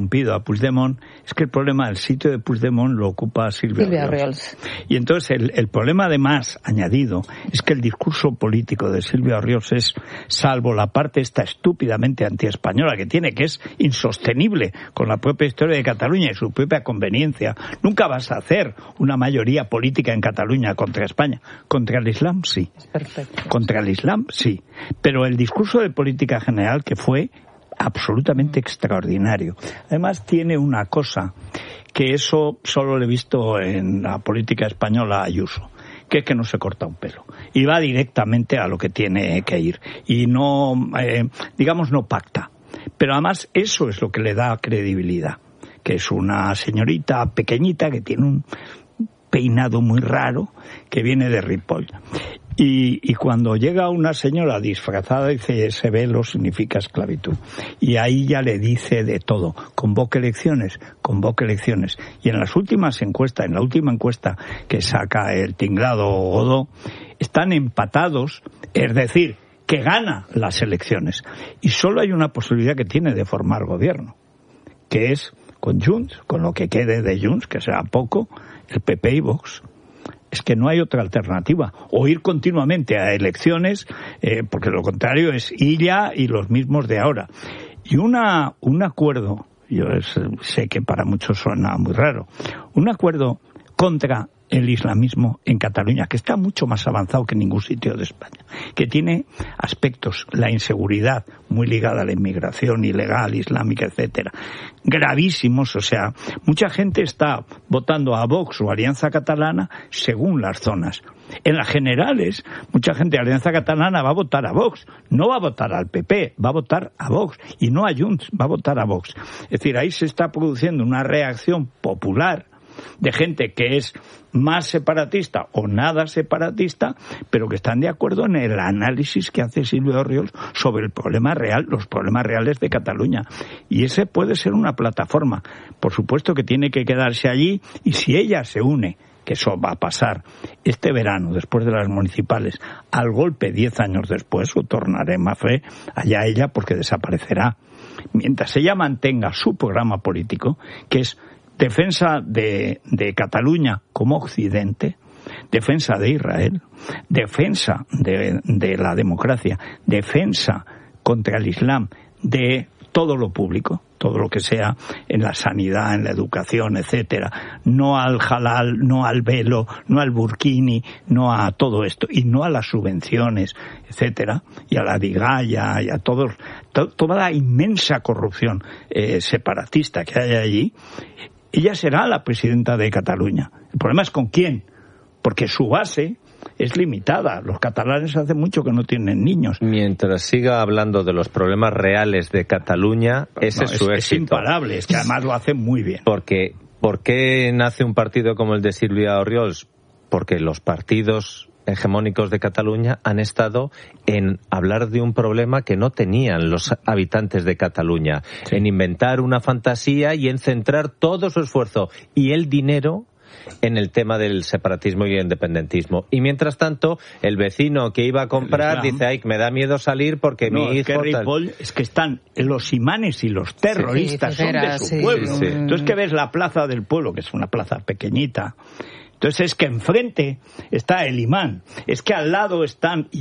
interrumpido a Puigdemont, es que el problema del sitio de Puigdemont lo ocupa Sílvia Orriols. Y entonces el problema además añadido es que el discurso político de Sílvia Orriols es, salvo la parte esta estúpidamente antiespañola que tiene, que es insostenible con la propia historia de Cataluña y su propia conveniencia, nunca vas a hacer una mayoría política en Cataluña contra España. Contra el Islam, sí. Es perfecto. Contra el Islam, sí. Pero el discurso de política general que fue absolutamente extraordinario. Además tiene una cosa que eso solo lo he visto en la política española a Ayuso, que es que no se corta un pelo y va directamente a lo que tiene que ir y no, digamos, no pacta. Pero además eso es lo que le da credibilidad, que es una señorita pequeñita que tiene un peinado muy raro que viene de Ripoll. Y cuando llega una señora disfrazada, dice, ese velo significa esclavitud. Y ahí ya le dice de todo. Convoque elecciones. Y en las últimas encuestas, en la última encuesta que saca el tinglado Godó, están empatados, es decir, que gana las elecciones. Y solo hay una posibilidad que tiene de formar gobierno, que es con Junts, con lo que quede de Junts, que será poco, el PP y Vox. Es que no hay otra alternativa. O ir continuamente a elecciones, porque lo contrario es ella y los mismos de ahora. Y un acuerdo, yo sé que para muchos suena muy raro, un acuerdo contra el islamismo en Cataluña, que está mucho más avanzado que en ningún sitio de España, que tiene aspectos, la inseguridad muy ligada a la inmigración ilegal, islámica, etcétera, gravísimos. O sea, mucha gente está votando a Vox o Alianza Catalana según las zonas. En las generales, mucha gente de Alianza Catalana va a votar a Vox, no va a votar al PP, va a votar a Vox, y no a Junts, va a votar a Vox. Es decir, ahí se está produciendo una reacción popular de gente que es más separatista o nada separatista, pero que están de acuerdo en el análisis que hace Sílvia Orriols sobre el problema real, los problemas reales de Cataluña. Y ese puede ser una plataforma. Por supuesto que tiene que quedarse allí, y si ella se une, que eso va a pasar este verano, después de las municipales, al golpe 10 años después, o tornaré más fe, allá ella, porque desaparecerá. Mientras ella mantenga su programa político, que es defensa de Cataluña como Occidente, defensa de Israel, defensa de la democracia, defensa contra el Islam, de todo lo público, todo lo que sea en la sanidad, en la educación, etcétera, no al halal, no al velo, no al burkini, no a todo esto, y no a las subvenciones, etcétera, y a la digalla, y a toda la inmensa corrupción separatista que hay allí. Ella será la presidenta de Cataluña. El problema es con quién, porque su base es limitada. Los catalanes hace mucho que no tienen niños. Mientras siga hablando de los problemas reales de Cataluña, ese es su éxito. Es imparable, es que además lo hace muy bien. Porque, ¿por qué nace un partido como el de Sílvia Orriols? Porque los partidos hegemónicos de Cataluña han estado en hablar de un problema que no tenían los habitantes de Cataluña, sí, en inventar una fantasía y en centrar todo su esfuerzo y el dinero en el tema del separatismo y el independentismo. Y mientras tanto, el vecino que iba a comprar dice, ay, me da miedo salir porque mi hijo... Es que Ripoll, es que están los imanes y los terroristas son de su pueblo. Sí. Entonces que ves la plaza del pueblo, que es una plaza pequeñita. Entonces es que enfrente está el imán, es que al lado estaban,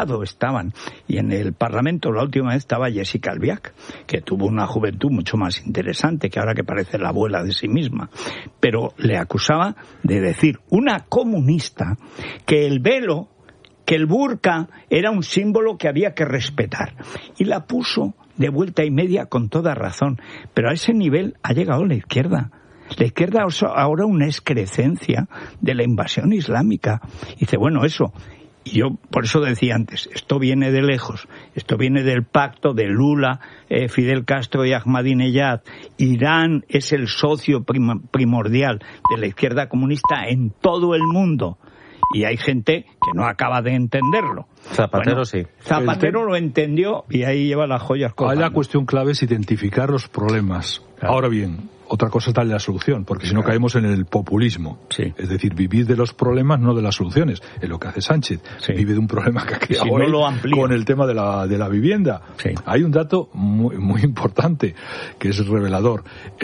y en el Parlamento la última vez estaba Jessica Albiach, que tuvo una juventud mucho más interesante, que ahora que parece la abuela de sí misma, pero le acusaba de decir, una comunista, que el velo, que el burka era un símbolo que había que respetar, y la puso de vuelta y media con toda razón, pero a ese nivel ha llegado la izquierda. La izquierda ahora una excrecencia de la invasión islámica. Y dice, bueno, eso. Y yo por eso decía antes, esto viene de lejos. Esto viene del pacto de Lula, Fidel Castro y Ahmadinejad. Irán es el socio primordial de la izquierda comunista en todo el mundo. Y hay gente que no acaba de entenderlo. Zapatero sí. Zapatero lo entendió y ahí lleva las joyas colgando. La cuestión clave es identificar los problemas. Claro. Ahora bien, otra cosa es darle la solución, porque si no caemos en el populismo. Sí. Es decir, vivir de los problemas, no de las soluciones. Es lo que hace Sánchez. Sí. Vive de un problema que ha creado con el tema de la vivienda. Sí. Hay un dato muy, muy importante que es revelador.